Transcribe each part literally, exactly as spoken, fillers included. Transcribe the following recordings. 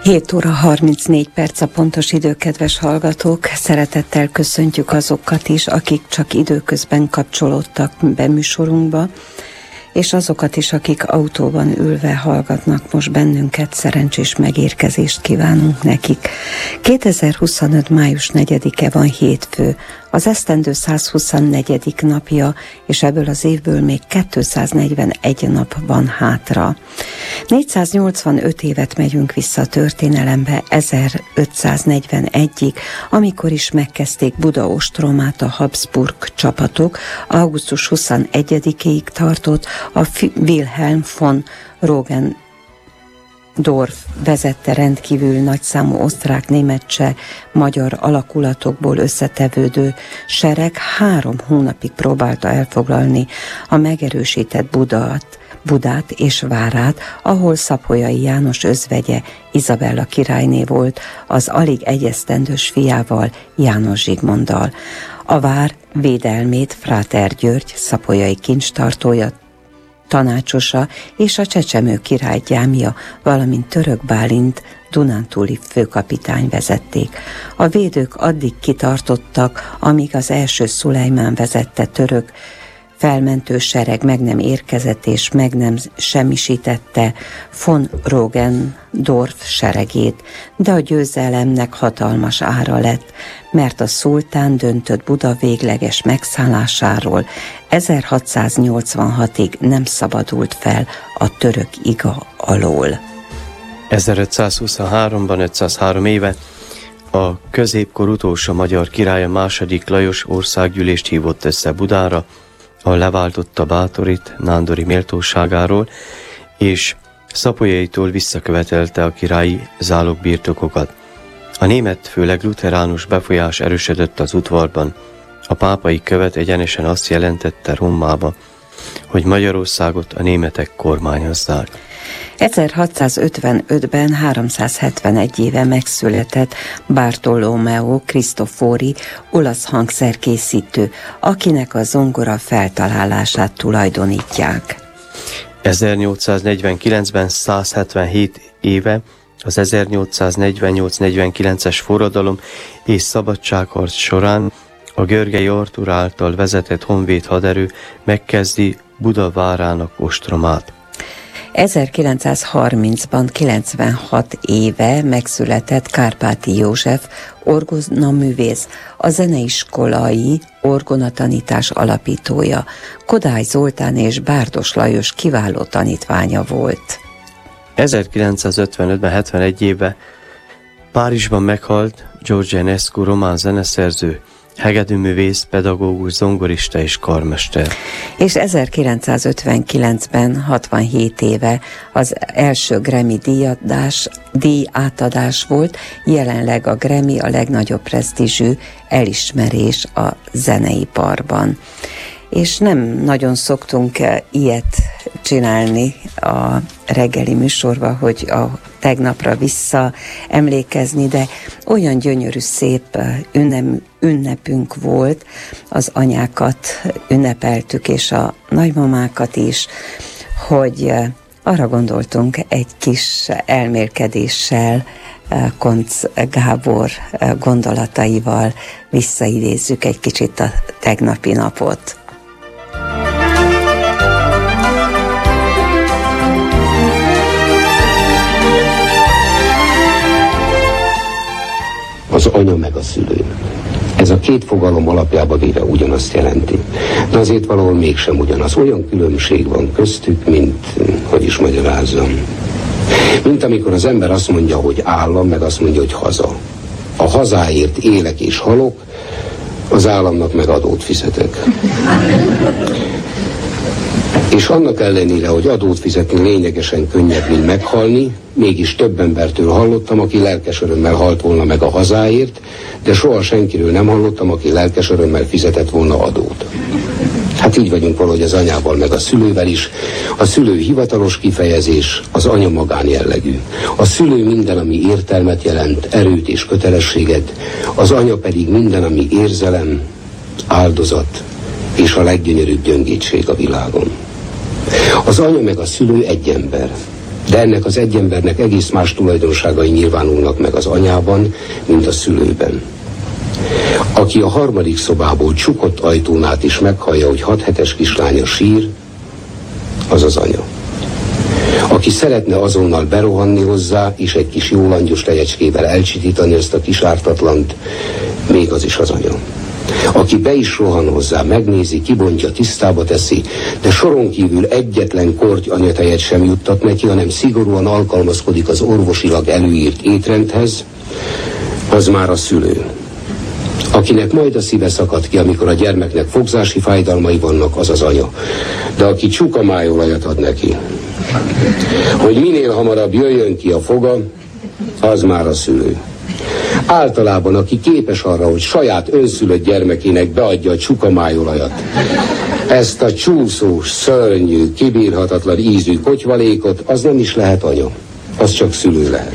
hét óra harmincnégy perc a pontos idő, kedves hallgatók. Szeretettel köszöntjük azokat is, akik csak időközben kapcsolódtak be műsorunkba, és azokat is, akik autóban ülve hallgatnak most bennünket. Szerencsés megérkezést kívánunk nekik. kétezer-huszonöt. május negyedike van, hétfő, az esztendő száz huszonnegyedik napja, és ebből az évből még kétszáznegyvenegy nap van hátra. négyszáznyolcvanöt évet megyünk vissza a történelembe, ezerötszáznegyvenegyig, amikor is megkezdték Buda ostromát a Habsburg csapatok. augusztus huszonegyedikéig tartott, a Wilhelm von Roggendorf vezette rendkívül nagyszámú osztrák-német-magyar alakulatokból összetevődő sereg három hónapig próbálta elfoglalni a megerősített Budát, Budát és várát, ahol Szapolyai János özvegye, Izabella királyné volt az alig egy esztendős fiával, János Zsigmonddal. A vár védelmét Fráter György, szapolyai kincstartója, tanácsosa és a csecsemő király gyámja, valamint Török Bálint, dunántúli főkapitány vezették. A védők addig kitartottak, amíg az első Szulejmán vezette török felmentő sereg meg nem érkezett és meg nem semmisítette von Roggendorf seregét, de a győzelemnek hatalmas ára lett, mert a szultán döntött Buda végleges megszállásáról. ezerhatszáznyolcvanhatig nem szabadult fel a török iga alól. ezerötszázhuszonháromban, ötszázhárom éve a középkor utolsó magyar királya, második Lajos országgyűlést hívott össze Budára, ahol leváltotta Bátorit nándori méltóságáról, és Szapolyaitól visszakövetelte a királyi zálogbirtokokat. A német, főleg luteránus befolyás erősödött az udvarban. A pápai követ egyenesen azt jelentette Rómába, hogy Magyarországot a németek kormányozzák. ezerhatszázötvenötben háromszázhetvenegy éve megszületett Bartolomeo Cristofori, olasz hangszerkészítő, akinek a zongora feltalálását tulajdonítják. ezernyolcszáznegyvenkilencben, százhetvenhét éve az ezernyolcszáznegyvennyolc-negyvenkilences forradalom és szabadságharc során a Görgei Artúr által vezetett honvéd haderő megkezdi Buda várának ostromát. ezerkilencszázharmincban, kilencvenhat éve megszületett Kárpáti József, orgonaművész, a zeneiskolai orgonatanítás alapítója. Kodály Zoltán és Bárdos Lajos kiváló tanítványa volt. ezerkilencszázötvenötben, hetvenegy éve Párizsban meghalt George Enescu, román zeneszerző, hegedűművész, pedagógus, zongorista és karmester. És ezerkilencszázötvenkilencben, hatvanhét éve az első Grammy díjadás, díj átadás volt, jelenleg a Grammy a legnagyobb presztízsű elismerés a zeneiparban. És nem nagyon szoktunk ilyet csinálni a reggeli műsorban, hogy a tegnapra vissza emlékezni, de olyan gyönyörű, szép ünnep, ünnepünk volt, az anyákat ünnepeltük, és a nagymamákat is, hogy arra gondoltunk egy kis elmélkedéssel, Koncz Gábor gondolataival visszaidézzük egy kicsit a tegnapi napot. Az anya meg a szülő. Ez a két fogalom alapjába véve ugyanazt jelenti. De azért valahol mégsem ugyanaz. Olyan különbség van köztük, mint, hogy is magyarázzam. Mint amikor az ember azt mondja, hogy állam, meg azt mondja, hogy haza. A hazáért élek és halok, az államnak meg adót fizetek. És annak ellenére, hogy adót fizetni lényegesen könnyebb, mint meghalni, mégis több embertől hallottam, aki lelkes örömmel halt volna meg a hazáért, de soha senkiről nem hallottam, aki lelkes örömmel fizetett volna adót. Hát így vagyunk valahogy az anyával, meg a szülővel is. A szülő hivatalos kifejezés, az anya magánjellegű. A szülő minden, ami értelmet jelent, erőt és kötelességet, az anya pedig minden, ami érzelem, áldozat és a leggyönyörűbb gyöngétség a világon. Az anya meg a szülő egy ember. De ennek az egy embernek egész más tulajdonságai nyilvánulnak meg az anyában, mint a szülőben. Aki a harmadik szobából csukott ajtón át is meghallja, hogy hat hetes kislánya sír, az az anya. Aki szeretne azonnal berohanni hozzá, és egy kis jó langyos lejecskével elcsitítani ezt a kis ártatlant, még az is az anya. Aki be is rohan hozzá, megnézi, kibontja, tisztába teszi, de soron kívül egyetlen korty anyatejet sem juttat neki, hanem szigorúan alkalmazkodik az orvosilag előírt étrendhez, az már a szülő. Akinek majd a szíve szakad ki, amikor a gyermeknek fogzási fájdalmai vannak, az az anya. De aki csuka májolajat ad neki, hogy minél hamarabb jöjjön ki a foga, az már a szülő. Általában, aki képes arra, hogy saját önszülött gyermekének beadja a csuka májolajat, ezt a csúszós, szörnyű, kibírhatatlan ízű kotyvalékot, az nem is lehet anya, az csak szülő lehet.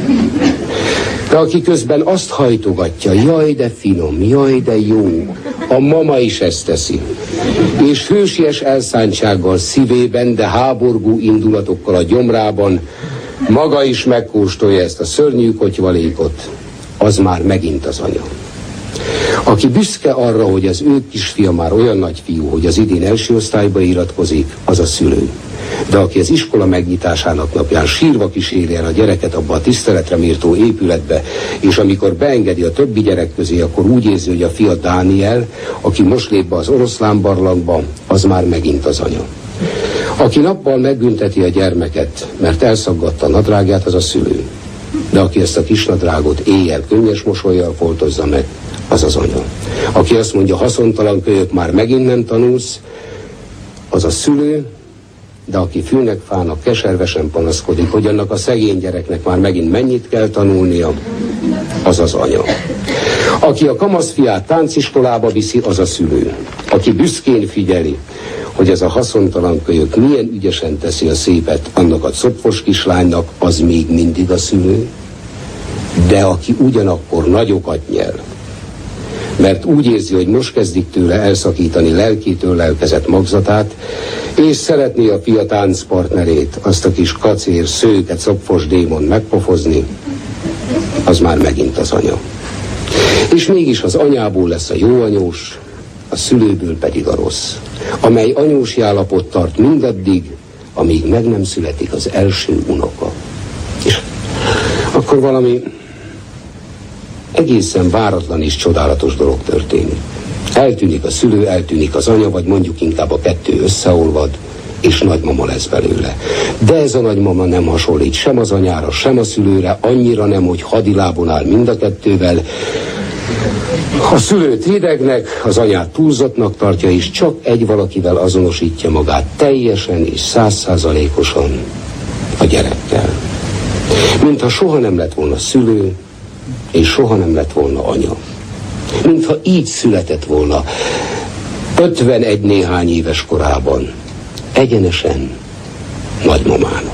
De aki közben azt hajtogatja, jaj de finom, jaj de jó, a mama is ezt teszi, és hősies elszántsággal szívében, de háborgó indulatokkal a gyomrában maga is megkóstolja ezt a szörnyű kotyvalékot, az már megint az anya. Aki büszke arra, hogy az ő kisfia már olyan nagy fiú, hogy az idén első osztályba iratkozik, az a szülő. De aki az iskola megnyitásának napján sírva kíséri el a gyereket abba a tiszteletre méltó épületbe, és amikor beengedi a többi gyerek közé, akkor úgy érzi, hogy a fia Dániel, aki most lép be az oroszlán barlangba, az már megint az anya. Aki nappal megbünteti a gyermeket, mert elszaggatta a nadrágját, az a szülő. De aki ezt a kisnadrágot éjjel könnyes mosollyal foltozza meg, az az anya. Aki azt mondja, haszontalan kölyök, már megint nem tanulsz, az a szülő, de aki fülnek fának keservesen panaszkodik, hogy annak a szegény gyereknek már megint mennyit kell tanulnia, az az anya. Aki a kamaszfiát tánciskolába viszi, az a szülő. Aki büszkén figyeli, hogy ez a haszontalan kölyök milyen ügyesen teszi a szépet annak a szopfos kislánynak, az még mindig a szülő. De aki ugyanakkor nagyokat nyer, mert úgy érzi, hogy most kezdik tőle elszakítani lelkétől lelkezett magzatát, és szeretné a fia táncpartnerét, azt a kis kacér, szőke, szopfos démon megpofozni, az már megint az anya. És mégis az anyából lesz a jó anyós, a szülőből pedig a rossz, amely anyósi állapot tart mindaddig, amíg meg nem születik az első unoka. És akkor valami egészen váratlan és csodálatos dolog történik. Eltűnik a szülő, eltűnik az anya, vagy mondjuk inkább a kettő összeolvad, és nagymama lesz belőle. De ez a nagymama nem hasonlít sem az anyára, sem a szülőre, annyira nem, hogy hadilábon áll mind a kettővel. A szülőt hidegnek, az anyát túlzottnak tartja, és csak egy valakivel azonosítja magát teljesen és százszázalékosan, a gyerekkel. Mintha soha nem lett volna szülő, és soha nem lett volna anya. Mintha így született volna, ötvenegy néhány éves korában, egyenesen nagymamának.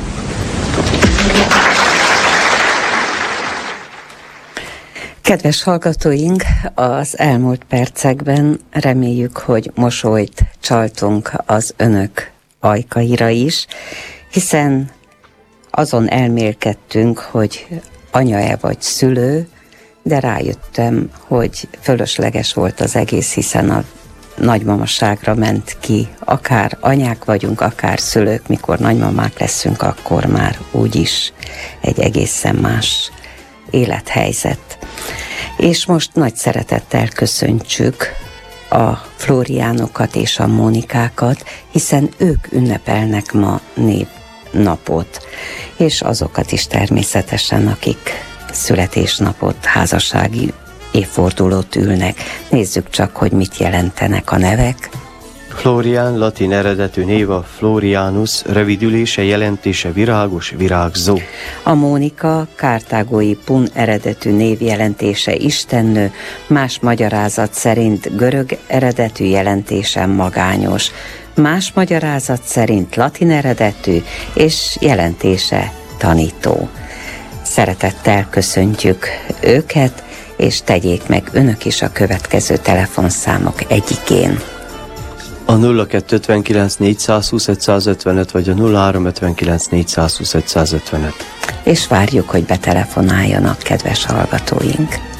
Kedves hallgatóink, az elmúlt percekben reméljük, hogy mosolyt csaltunk az önök ajkaira is, hiszen azon elmélkedtünk, hogy anya-e vagy szülő, de rájöttem, hogy fölösleges volt az egész, hiszen a nagymamaságra ment ki, akár anyák vagyunk, akár szülők, mikor nagymamák leszünk, akkor már úgyis egy egészen más élethelyzet. És most nagy szeretettel köszöntsük a Flóriánokat és a Mónikákat, hiszen ők ünnepelnek ma névnapot, és azokat is természetesen, akik születésnapot, házassági évfordulót ülnek. Nézzük csak, hogy mit jelentenek a nevek. Flórián latin eredetű név a Florianus, rövidülése, jelentése virágos, virágzó. A Mónika kártágói pun eredetű név jelentése istennő, más magyarázat szerint görög eredetű jelentése magányos, más magyarázat szerint latin eredetű és jelentése tanító. Szeretettel köszöntjük őket, és tegyék meg önök is a következő telefonszámok egyikén. A nulla kettő ötvenkilenc négyszázhúsz ötszázötvenöt vagy a nulla három ötvenkilenc négyszázhúsz ötszázötvenöt. És várjuk, hogy betelefonáljanak, kedves hallgatóink.